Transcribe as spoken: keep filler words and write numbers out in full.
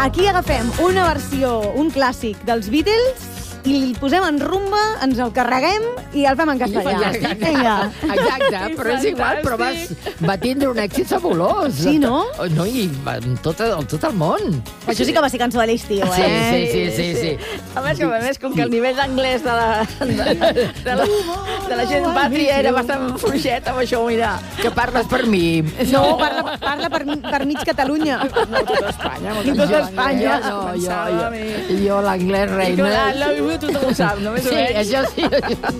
Aquí agafem una versió, un clàssic dels Beatles, i li posem en rumba, ens el carreguem i el fem en castellà. Vinga. Exacte, però és igual, però vas, va tindre un èxit fabulós. Sí, no? No, i en tot, el, tot el món. Això sí que va ser cançó de l'estiu, eh? Sí, sí, sí, sí, sí. A més, com, a més, com que el nivell d'anglès de, la, de, de, la, de la gent pàtria era bastant fluixet, amb això, mira. Que parles per mi. No, parla, parla per, per mig Catalunya. No, tota Espanya. I tota Espanya. No, jo, jo, jo l'anglès reina. I tothom ho sap, només Sí, ho veig. això sí.